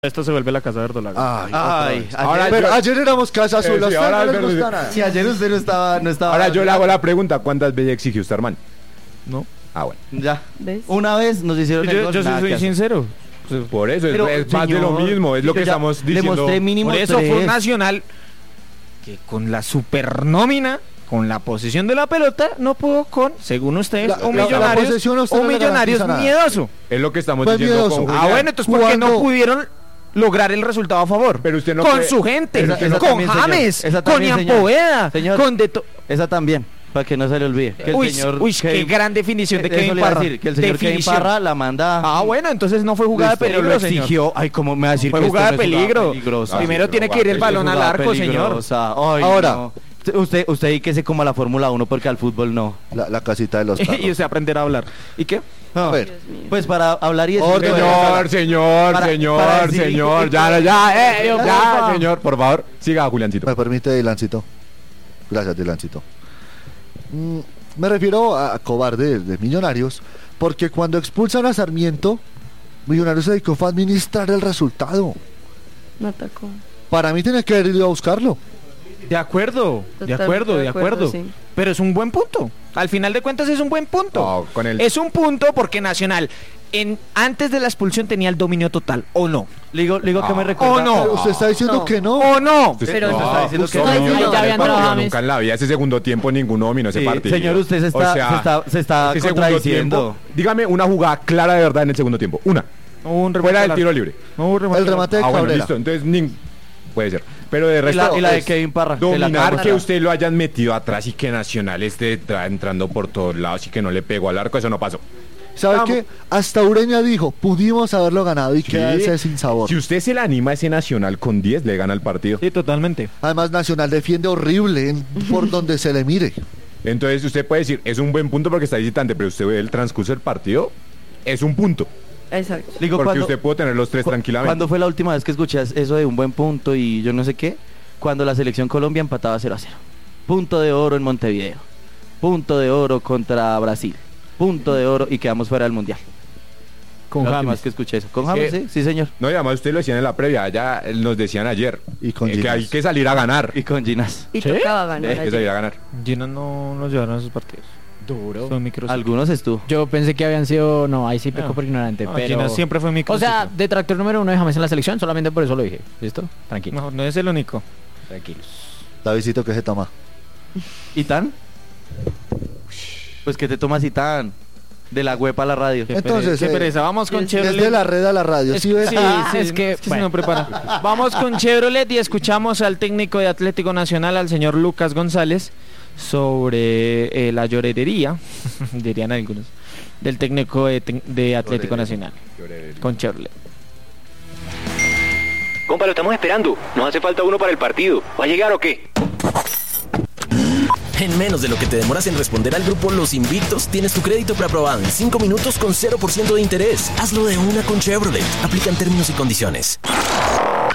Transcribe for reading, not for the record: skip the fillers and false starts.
Esto se vuelve la casa verdolaga. Ayer éramos casa azul. Sí, ahora no les gusta nada. Si ayer usted no estaba. Ahora yo le hago la pregunta: ¿cuántas veces exigió usted, hermano? No. Ah, bueno. Ya. ¿Ves? Una vez nos hicieron el gol, Yo nada soy que hacer. sincero. Por eso, Pero, es más de lo señor, mismo. Es lo que yo ya estamos Le diciendo. mostré mínimo Por eso fue un 3. Nacional que con la supernómina, con la posesión de la pelota, no pudo con, según ustedes, un la posesión a usted no le Millonarios garantiza nada. miedoso. Es lo que estamos Fue diciendo miedoso. con Ah, Julián. bueno, entonces ¿por qué no pudieron lograr el resultado a favor? Pero usted no con puede- su gente, Esa con también, señor. James, Esa con también, Ian señor. Poveda, Señor. con Esa también, para que no se le olvide. Que el Uy, señor uy, qué Kevin- gran definición de Eso Kevin le iba a Parra. decir, que el señor Kevin Definición. Parra la manda. Ah, bueno, entonces no fue jugada de Listo, peligro, pero lo señor. exigió. Ay, ¿cómo me va a decir Fue que jugada de esto no es jugada peligro. peligrosa? Primero sí, tiene fue que ir el jugada balón al Jugada arco, señor. peligrosa. Ay, Ahora. no. Usted díquese como a la Fórmula 1 porque al fútbol no. La casita de los Y usted aprenderá a hablar. ¿Y qué? A Dios mío. Pues para hablar y decir... Señor, Para decir- ya, señor, por favor, siga, Juliancito. Me permite, Dilancito. Gracias, Dilancito. Me refiero a cobarde de Millonarios, porque cuando expulsan a Sarmiento, Millonarios se dedicó a administrar el resultado. Me atacó. Para mí tiene que haber ido a buscarlo. De acuerdo, Totalmente de acuerdo, sí. Pero es un buen punto. Al final de cuentas es un buen punto. No, con el- Es un punto porque Nacional antes de la expulsión tenía el dominio total, ¿o no? Le digo que me recuerda... ¿O no? Pero usted está diciendo No. que no. ¿O no? Pero no, está diciendo usted que no no. dominó Ahí ya ese habían partido trabajado nunca en la vida. Ese segundo tiempo ninguno dominó ese Sí, partido. señor, usted se está ese segundo contradiciendo. tiempo, dígame una jugada clara de verdad en el segundo tiempo. Una. No hubo un remate Fuera al del arco. tiro libre. No hubo un remate El al remate de Bueno, Cabrera. listo. Entonces, puede ser. Pero de resto, Y la de es Kevin Parra, que la dominar acabo de que mostrar. usted lo hayan metido atrás y que Nacional esté entrando por todos lados y que no le pegó al arco, eso no pasó. ¿Sabe Vamos. qué? Hasta Ureña dijo, pudimos haberlo ganado y quedarse sin sabor. Si usted se le anima a ese Nacional con 10, le gana el partido. Sí, totalmente. Además, Nacional defiende horrible por donde se le mire. Entonces usted puede decir, es un buen punto porque está visitante, pero usted ve el transcurso del partido, es un punto. Exacto. Digo, Porque cuando- usted puede tener los tres tranquilamente. ¿Cuándo fue la última vez que escuché eso de un buen punto y yo no sé qué? Cuando la selección Colombia empataba 0-0. Punto de oro en Montevideo. Punto de oro contra Brasil. Punto de oro y quedamos fuera del Mundial. Con La última James. vez que escuché eso. Con Es James, que- sí, sí, señor. No, y además usted lo decían en la previa, ya nos decían ayer Y con que Ginas. hay que salir a ganar. Y con Ginas. Y ¿Sí? tocaba ganar Hay que ayer. salir a ganar. Gino no los llevaron a esos partidos. Duro. Son micros. Algunos estuvo. Yo pensé que habían sido. No, ahí sí peco No. por ignorante. No, pero. Gino siempre fue micro. O sea, detractor número 1 de James en la selección, solamente por eso lo dije. ¿Listo? Tranquilo. no, no es el único. Tranquilos. Davidcito, ¿qué se toma? ¿Y tan? Pues que te tomas y tan. De la web a la radio. Entonces, Qué pereza. Vamos con Chevrolet. desde la red a la radio. ¿Sí ves? Sí, es que, se no prepara. Vamos con Chevrolet y escuchamos al técnico de Atlético Nacional, al señor Lucas González, sobre la llorería, dirían algunos, del técnico de Atlético Nacional con Chevrolet. Compa, lo estamos esperando. Nos hace falta uno para el partido. ¿Va a llegar o qué? En menos de lo que te demoras en responder al grupo Los Invictos, tienes tu crédito preaprobado en 5 minutos con 0% de interés. Hazlo de una con Chevrolet. Aplican términos y condiciones.